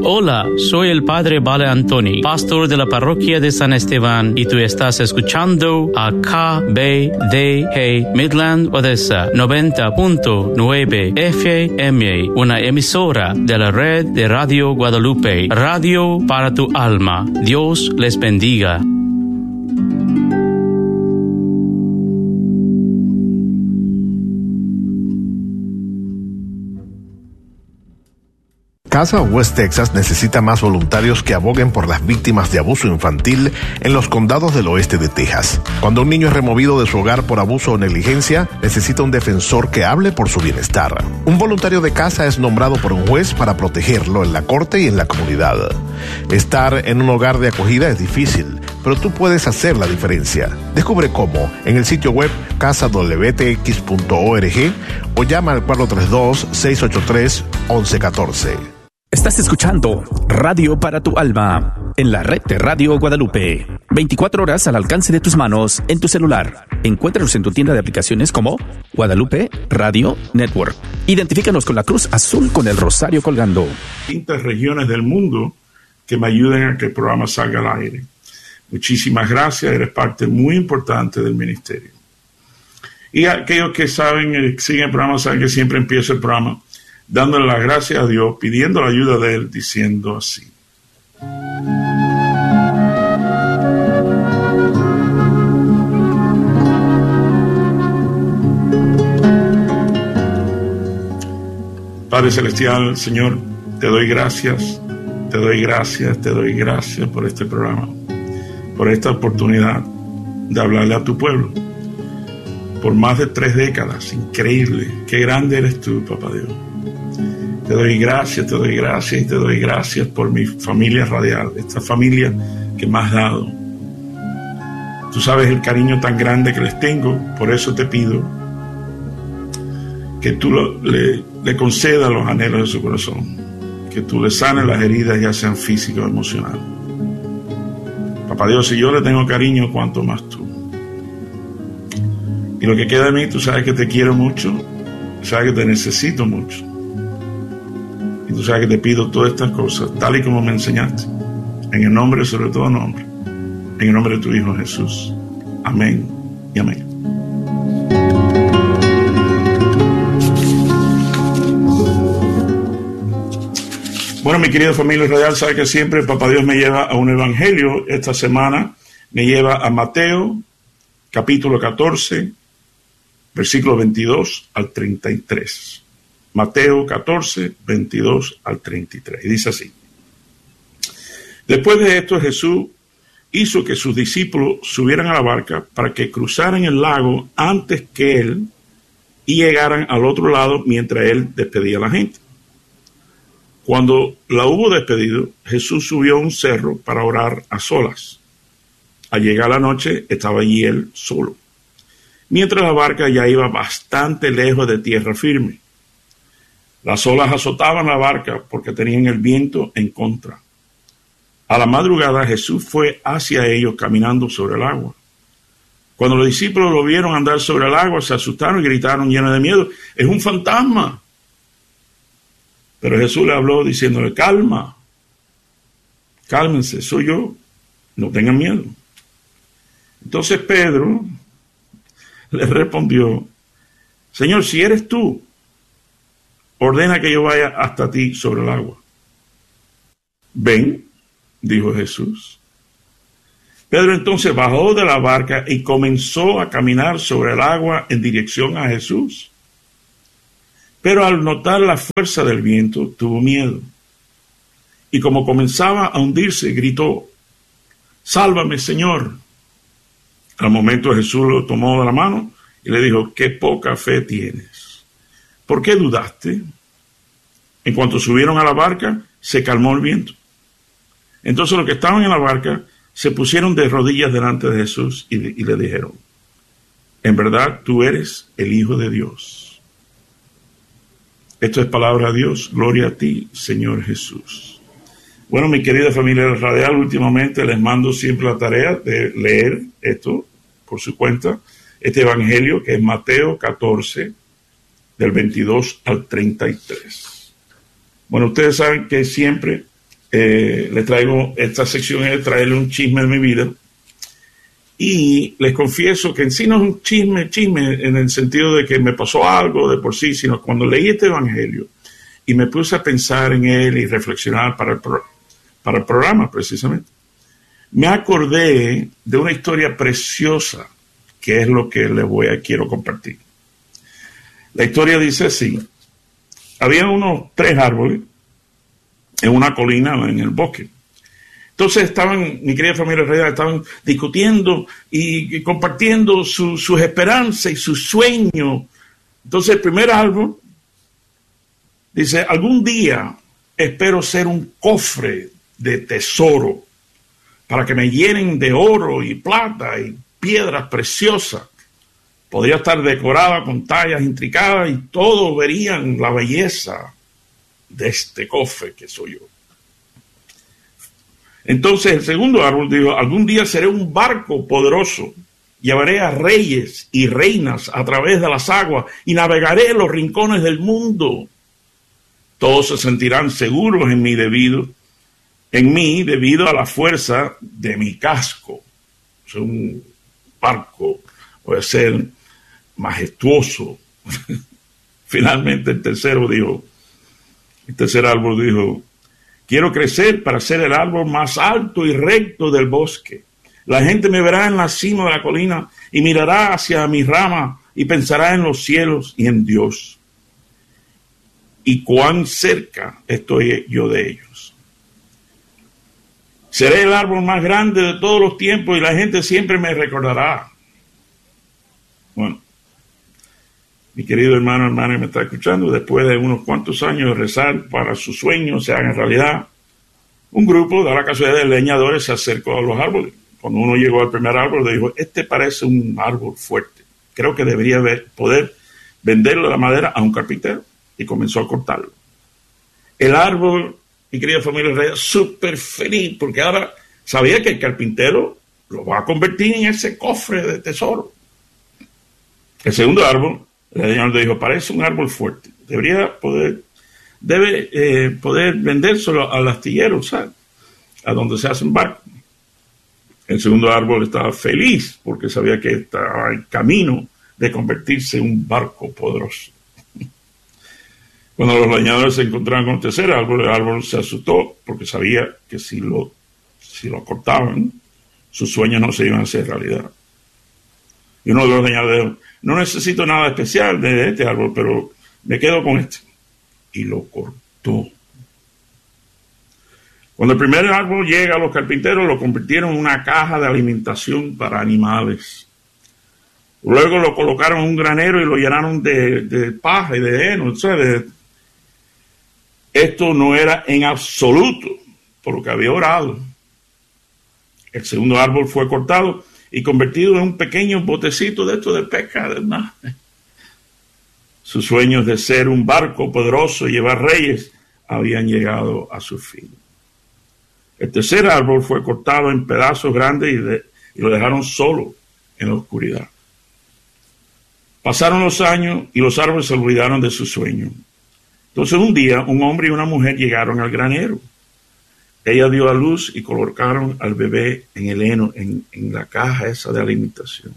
Hola, soy el Padre Vale Antoni, pastor de la parroquia de San Esteban, y tú estás escuchando a KBDG Midland Odessa 90.9 FM, una emisora de la red de Radio Guadalupe, radio para tu alma. Dios les bendiga. Casa West Texas necesita más voluntarios que aboguen por las víctimas de abuso infantil en los condados del oeste de Texas. Cuando un niño es removido de su hogar por abuso o negligencia, necesita un defensor que hable por su bienestar. Un voluntario de casa es nombrado por un juez para protegerlo en la corte y en la comunidad. Estar en un hogar de acogida es difícil, pero tú puedes hacer la diferencia. Descubre cómo en el sitio web casadwtx.org o llama al 432-683-1114. Estás escuchando Radio para tu Alma, en la red de Radio Guadalupe. 24 horas al alcance de tus manos en tu celular. Encuéntranos en tu tienda de aplicaciones como Guadalupe Radio Network. Identifícanos con la cruz azul con el rosario colgando. Distintas regiones del mundo que me ayuden a que el programa salga al aire. Muchísimas gracias, eres parte muy importante del ministerio. Y aquellos que saben, siguen el programa, saben que siempre empiezo el programa dándole las gracias a Dios, pidiendo la ayuda de Él, diciendo así. Padre Celestial, Señor, te doy gracias, te doy gracias, te doy gracias por este programa, por esta oportunidad de hablarle a tu pueblo. Por más de 3 décadas, increíble, qué grande eres tú, Papá Dios. Te doy gracias y te doy gracias por mi familia radial, esta familia que me has dado. Tú sabes el cariño tan grande que les tengo, por eso te pido que tú le concedas los anhelos de su corazón, que tú le sanes las heridas, ya sean físicas o emocionales. Papá Dios, si yo le tengo cariño, cuánto más tú. Y lo que queda de mí, tú sabes que te quiero mucho, sabes que te necesito mucho. Y tú sabes que te pido todas estas cosas, tal y como me enseñaste, en el nombre, sobre todo nombre, en el nombre de tu Hijo Jesús. Amén y amén. Bueno, mi querida familia radial, sabe que siempre Papá Dios me lleva a un evangelio. Esta semana me lleva a Mateo, capítulo 14, versículo 22 al 33. Mateo 14, 22 al 33. Y dice así. Después de esto, Jesús hizo que sus discípulos subieran a la barca para que cruzaran el lago antes que él y llegaran al otro lado mientras él despedía a la gente. Cuando la hubo despedido, Jesús subió a un cerro para orar a solas. Al llegar la noche, estaba allí él solo, mientras la barca ya iba bastante lejos de tierra firme. Las olas azotaban la barca porque tenían el viento en contra. A la madrugada Jesús fue hacia ellos caminando sobre el agua. Cuando los discípulos lo vieron andar sobre el agua, se asustaron y gritaron llenos de miedo: ¡es un fantasma! Pero Jesús le habló diciéndole: calma, cálmense, soy yo, no tengan miedo. Entonces Pedro le respondió: Señor, si eres tú, ordena que yo vaya hasta ti sobre el agua. Ven, dijo Jesús. Pedro entonces bajó de la barca y comenzó a caminar sobre el agua en dirección a Jesús. Pero al notar la fuerza del viento, tuvo miedo. Y como comenzaba a hundirse, gritó: ¡sálvame, Señor! Al momento Jesús lo tomó de la mano y le dijo: ¡qué poca fe tienes! ¿Por qué dudaste? En cuanto subieron a la barca, se calmó el viento. Entonces los que estaban en la barca se pusieron de rodillas delante de Jesús y le dijeron: en verdad tú eres el Hijo de Dios. Esto es palabra de Dios. Gloria a ti, Señor Jesús. Bueno, mi querida familia radial, últimamente les mando siempre la tarea de leer esto por su cuenta, este evangelio que es Mateo 14, del 22 al 33. Bueno, ustedes saben que siempre Les traigo, esta sección es traerle un chisme de mi vida. Y les confieso que en sí no es un chisme en el sentido de que me pasó algo de por sí, sino cuando leí este evangelio y me puse a pensar en él y reflexionar para el programa precisamente, me acordé de una historia preciosa que es lo que quiero compartir. La historia dice así: había unos 3 árboles en una colina en el bosque. Entonces mi querida familia real, estaban discutiendo y compartiendo sus esperanzas y sus sueños. Entonces el primer árbol dice: algún día espero ser un cofre de tesoro para que me llenen de oro y plata y piedras preciosas. Podría estar decorada con tallas intricadas y todos verían la belleza de este cofre que soy yo. Entonces el segundo árbol dijo: algún día seré un barco poderoso, llevaré a reyes y reinas a través de las aguas y navegaré los rincones del mundo. Todos se sentirán seguros en mí debido a la fuerza de mi casco. Es un barco, puede ser majestuoso. Finalmente el tercer árbol dijo: quiero crecer para ser el árbol más alto y recto del bosque. La gente me verá en la cima de la colina y mirará hacia mis ramas y pensará en los cielos y en Dios. Y cuán cerca estoy yo de ellos. Seré el árbol más grande de todos los tiempos y la gente siempre me recordará. Bueno, mi querido hermano que me está escuchando, después de unos cuantos años de rezar para sus sueños se hagan realidad, un grupo de la casualidad de leñadores se acercó a los árboles. Cuando uno llegó al primer árbol, le dijo: este parece un árbol fuerte. Creo que debería poder venderle la madera a un carpintero. Y comenzó a cortarlo. El árbol, mi querida familia real, súper feliz, porque ahora sabía que el carpintero lo va a convertir en ese cofre de tesoro. El segundo árbol, el señor le dijo: parece un árbol fuerte. Debe poder vendérselo al astillero, ¿sabes? A donde se hacen barcos. El segundo árbol estaba feliz porque sabía que estaba en camino de convertirse en un barco poderoso. Cuando los leñadores se encontraron con el tercer árbol, el árbol se asustó porque sabía que si lo cortaban, sus sueños no se iban a hacer realidad. Y uno de los leñadores dijo: no necesito nada especial de este árbol, pero me quedo con este. Y lo cortó. Cuando el primer árbol llega, los carpinteros lo convirtieron en una caja de alimentación para animales. Luego lo colocaron en un granero y lo llenaron de paja y de heno, ¿sabes? Esto no era en absoluto por lo que había orado. El segundo árbol fue cortado y convertido en un pequeño botecito de esto de pesca del mar. Sus sueños de ser un barco poderoso y llevar reyes habían llegado a su fin. El tercer árbol fue cortado en pedazos grandes y lo dejaron solo en la oscuridad. Pasaron los años y los árboles se olvidaron de su sueño. Entonces un día un hombre y una mujer llegaron al granero. Ella dio a luz y colocaron al bebé en el heno, en la caja esa de alimentación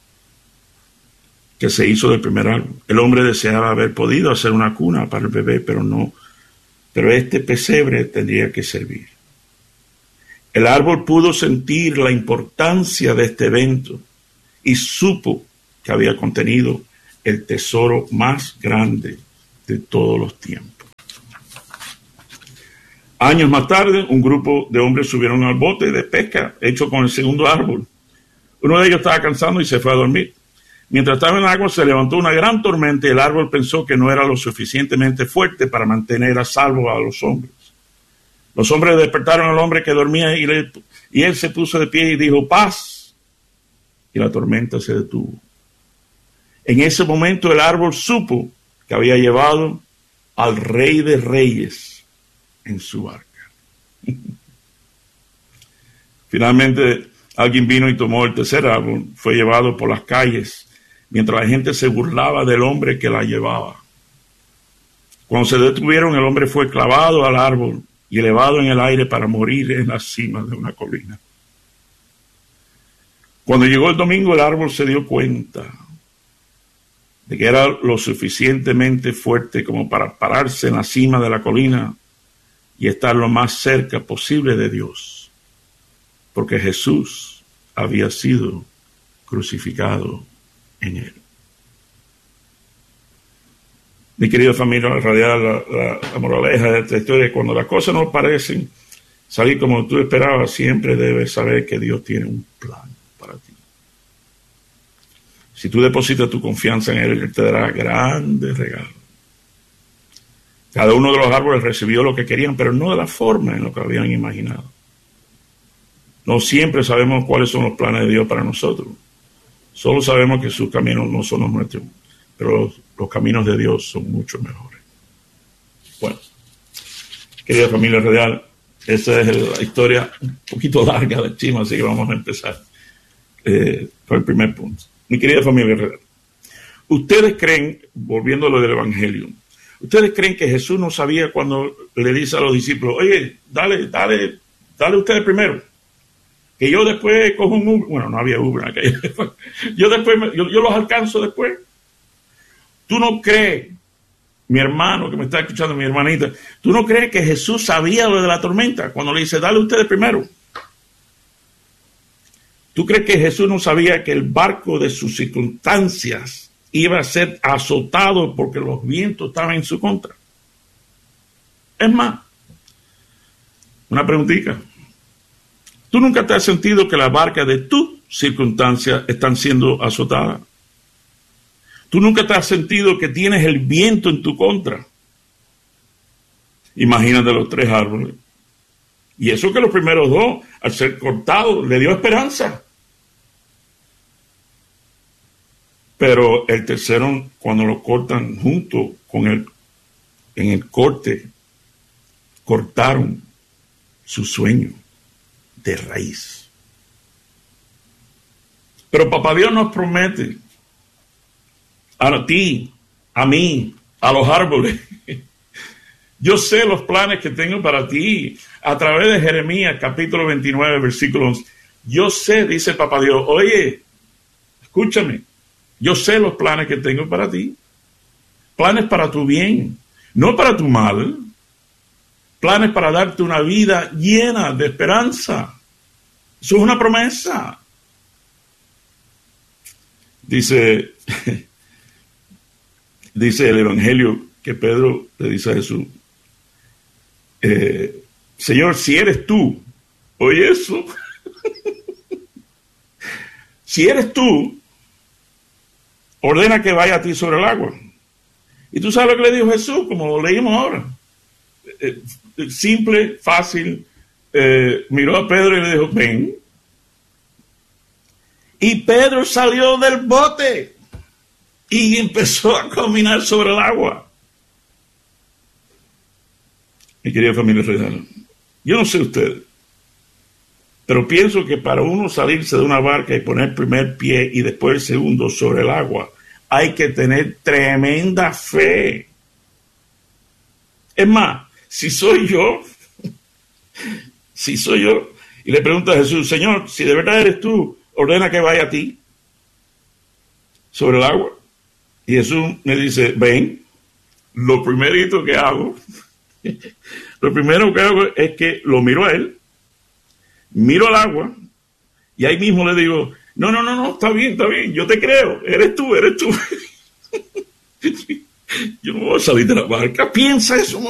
que se hizo del primer árbol. El hombre deseaba haber podido hacer una cuna para el bebé, pero este pesebre tendría que servir. El árbol pudo sentir la importancia de este evento y supo que había contenido el tesoro más grande de todos los tiempos. Años más tarde, un grupo de hombres subieron al bote de pesca hecho con el segundo árbol. Uno de ellos estaba cansado y se fue a dormir. Mientras estaba en el agua se levantó una gran tormenta y el árbol pensó que no era lo suficientemente fuerte para mantener a salvo a los hombres. Los hombres despertaron al hombre que dormía y él se puso de pie y dijo: paz. Y la tormenta se detuvo. En ese momento el árbol supo que había llevado al Rey de Reyes en su barca. Finalmente alguien vino y tomó el tercer árbol, fue llevado por las calles, mientras la gente se burlaba del hombre que la llevaba. Cuando se detuvieron, el hombre fue clavado al árbol y elevado en el aire para morir en la cima de una colina. Cuando llegó el domingo, el árbol se dio cuenta de que era lo suficientemente fuerte como para pararse en la cima de la colina y estar lo más cerca posible de Dios, porque Jesús había sido crucificado en él. Mi querida familia radial, la moraleja de esta historia, cuando las cosas no parecen salir como tú esperabas, siempre debes saber que Dios tiene un plan para ti. Si tú depositas tu confianza en Él, Él te dará grandes regalos. Cada uno de los árboles recibió lo que querían, pero no de la forma en la que habían imaginado. No siempre sabemos cuáles son los planes de Dios para nosotros. Solo sabemos que sus caminos no son los nuestros, pero los caminos de Dios son mucho mejores. Bueno, querida familia radial, esa es la historia un poquito larga de Chima, así que vamos a empezar por el primer punto. Mi querida familia radial, ¿ustedes creen, volviendo a lo del Evangelio, ustedes creen que Jesús no sabía cuando le dice a los discípulos, oye, dale ustedes primero, que yo después cojo un Uber? Bueno, no había Uber en aquella época. Yo los alcanzo después. ¿Tú no crees, mi hermano que me está escuchando, mi hermanita, tú no crees que Jesús sabía lo de la tormenta cuando le dice, dale ustedes primero? ¿Tú crees que Jesús no sabía que el barco de sus circunstancias iba a ser azotado porque los vientos estaban en su contra? Es más, una preguntita. ¿Tú nunca te has sentido que la barca de tus circunstancias están siendo azotadas? ¿Tú nunca te has sentido que tienes el viento en tu contra? Imagínate los 3 árboles. Y eso que los primeros 2, al ser cortados, le dio esperanza. Pero el tercero, cuando lo cortan junto con en el corte, cortaron su sueño de raíz. Pero Papá Dios nos promete a ti, a mí, a los árboles. Yo sé los planes que tengo para ti. A través de Jeremías, capítulo 29, versículo 11. Yo sé, dice Papá Dios, oye, escúchame, yo sé los planes que tengo para ti. Planes para tu bien, no para tu mal. Planes para darte una vida llena de esperanza. Eso es una promesa. Dice el Evangelio que Pedro le dice a Jesús, Señor, si eres tú, oye eso, si eres tú, ordena que vaya a ti sobre el agua. Y tú sabes lo que le dijo Jesús, como lo leímos ahora. Simple, fácil, miró a Pedro y le dijo, ven. Y Pedro salió del bote y empezó a caminar sobre el agua. Mi querida familia radial, yo no sé usted, pero pienso que para uno salirse de una barca y poner el primer pie y después el segundo sobre el agua, hay que tener tremenda fe. Es más, si soy yo, y le pregunto a Jesús, Señor, si de verdad eres tú, ordena que vaya a ti sobre el agua. Y Jesús me dice, ven, lo primero que hago es que lo miro a él, miro al agua, y ahí mismo le digo, no, está bien, yo te creo, eres tú. Yo no voy a salir de la barca, piensa eso.